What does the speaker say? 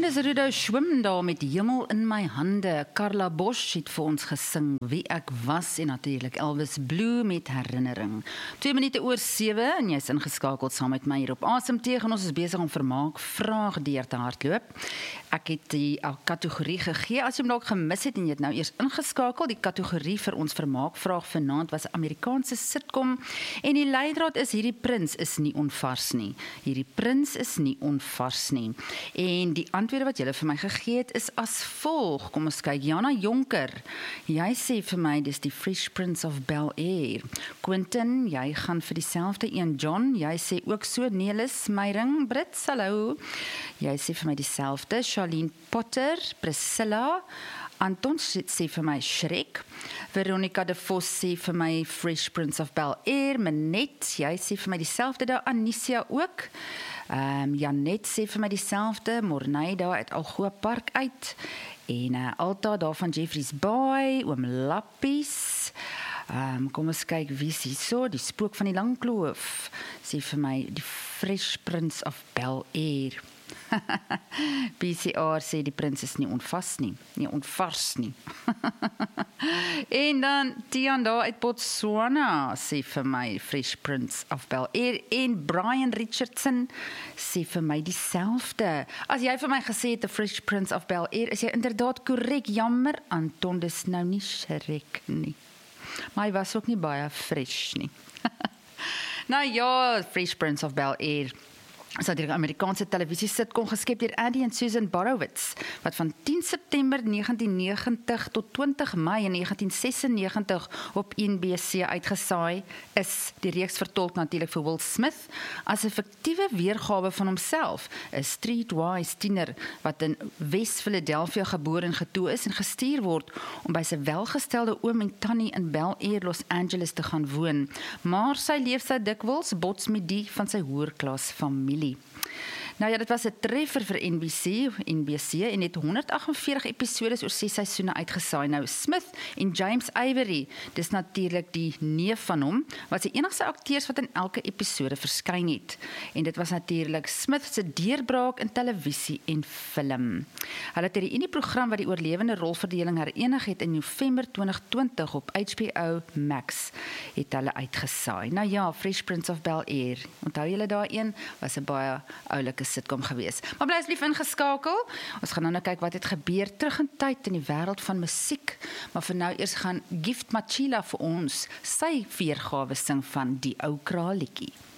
dis Rudo Schwim daar met Hemel in my hande. Carla Bosch het vir ons gesing Wie ek was en natuurlik Elvis Blue met herinnering. 2 minute oor 7 en jy's ingeskakeld saam met my hier op Asem Tegen. Ons is besig om vermaak vraag deur te hardloop. Ek het die kategorie gegee. As jy hom dalk gemis het en jy het nou eers ingeskakel, die kategorie vir ons vermaak vraag vanaand was Amerikaanse sitcom en die leidraad is hierdie prins is nie onvars nie. Hierdie prins is nie onvars nie. En die antwoorde wat julle vir my gegee het is as volg. Kom ons kyk. Jana Jonker, jy sê vir my dis die Fresh Prince of Bel-Air. Quentin, jy gaan vir dieselfde een. John, jy sê ook so. Nelis Meyring, Brits, hallo. Jy sê vir my dieselfde. Charlene Potter, Priscilla, Anton sê vir my Shrek. Veronica de Vos sê vir my Fresh Prince of Bel-Air. Manet, jy sê vir my dieselfde daar. Anisia ook. Janet sê vir my dieselfde. Morney daar uit Algoa Park uit. En Alta daar van Jeffreys Bay. Oom Lappies. Kom ons kyk wie is hier so. Die spook van die Langkloof sê vir my die Fresh Prince of Bel-Air. BCR sê die prins is nie onvas nie, nie onvars nie. En dan Tian daar uit Botswana sê vir my Fresh Prince of Bel-Air en Brian Richardson sê vir my dieselfde. As jy vir my gesê het the Fresh Prince of Bel-Air, is jy inderdaad korrek. Jammer, Anton, dis nou nie Shrek nie. Maar hy was ook nie baie fresh nie. Nou ja, Fresh Prince of Bel-Air is natuurlik 'n Amerikaanse televisie sitcom geskep deur Andy en Susan Borowitz, wat van 10 September 1990 tot 20 Mei 1996 op NBC uitgesaai is. Die reeks vertolk natuurlik vir Will Smith as 'n fiktiewe weergawe van homself, 'n streetwise tiener wat in West Philadelphia gebore en getoe is en gestuur word om by sy welgestelde oom en tannie in Bel-Air, Los Angeles te gaan woon. Maar sy leefstyl dikwels bots met die van sy hoërklas familie. Nou ja, dit was 'n treffer vir NBC en het 148 episodes oor 6 seisoene uitgesaai. Nou Smith en James Avery, dis natuurlik die neef van hom, wat die enigste akteurs wat in elke episode verskyn het. En dit was natuurlik Smith se deurbraak in televisie en film. Hulle het 'n reünieprogram wat die oorlewende rolverdeling herenig het in November 2020 op HBO Max het hulle uitgesaai. Nou ja, Fresh Prince of Bel-Air. Onthou julle daai een? Was 'n baie oulike sitcom gewees. Maar bly asseblief ingeskakel. Ons gaan nou kyk wat het gebeur terug in tyd in die wêreld van musiek. Maar vir nou eers gaan Gift Machila vir ons sy weergawe sing van die ou kraalletjie.